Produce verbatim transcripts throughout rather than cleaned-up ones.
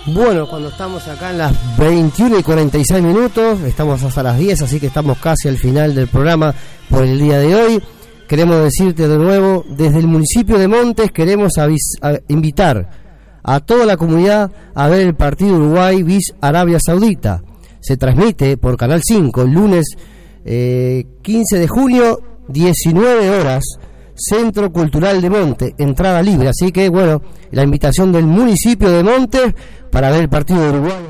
Bueno, cuando estamos acá en las veintiuna y cuarenta y seis minutos, estamos hasta las diez, así que estamos casi al final del programa por el día de hoy. Queremos decirte de nuevo, desde el municipio de Montes queremos avis- a invitar a toda la comunidad a ver el partido Uruguay-Arabia Saudita. Se transmite por Canal cinco el lunes eh, quince de junio, diecinueve horas, Centro Cultural de Montes, entrada libre. Así que, bueno, la invitación del municipio de Montes para ver el partido de Uruguay.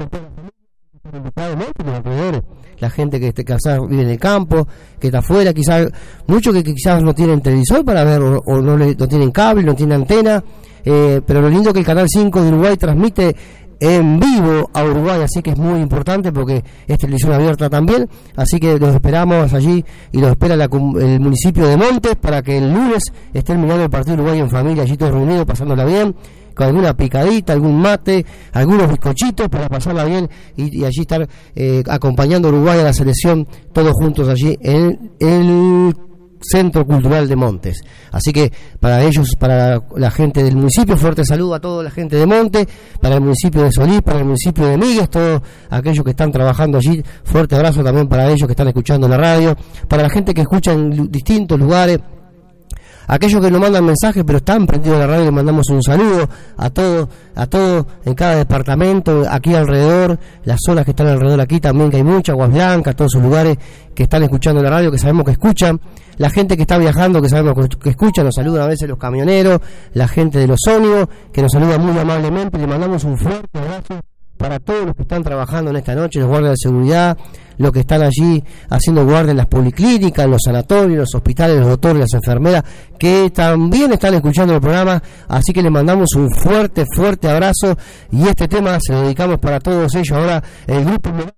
La gente que quizás vive en el campo, que está afuera, quizás muchos que quizás no tienen televisor para ver o, o no, le, no tienen cable, no tienen antena, eh, pero lo lindo es que el Canal cinco de Uruguay transmite en vivo a Uruguay, así que es muy importante porque es televisión abierta también, así que los esperamos allí y los espera la, el municipio de Montes para que el lunes estén mirando el partido Uruguay en familia, allí todos reunidos, pasándola bien, con alguna picadita, algún mate, algunos bizcochitos para pasarla bien y, y allí estar eh, acompañando a Uruguay a la selección, todos juntos allí en el Centro Cultural de Montes. Así que para ellos, para la gente del municipio, fuerte saludo a toda la gente de Montes, para el municipio de Solís, para el municipio de Migues, todos aquellos que están trabajando allí, fuerte abrazo también para ellos que están escuchando la radio, para la gente que escucha en distintos lugares, aquellos que nos mandan mensajes pero están prendidos a la radio, les mandamos un saludo a todos, a todos en cada departamento, aquí alrededor, las zonas que están alrededor aquí también, que hay mucha, Aguas Blancas, todos esos lugares que están escuchando la radio, que sabemos que escuchan, la gente que está viajando, que sabemos que escuchan, nos saludan a veces los camioneros, la gente de los ómnibus, que nos saluda muy amablemente, le mandamos un fuerte abrazo para todos los que están trabajando en esta noche, los guardias de seguridad, los que están allí haciendo guardia en las policlínicas, en los sanatorios, en los hospitales, los doctores, las enfermeras, que también están escuchando el programa, así que les mandamos un fuerte, fuerte abrazo, y este tema se lo dedicamos para todos ellos. Ahora el grupo